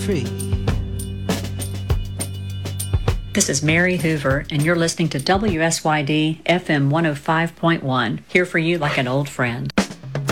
free. This is Mary Hoover, and you're listening to WSYD FM 105.1, here for you like an old friend.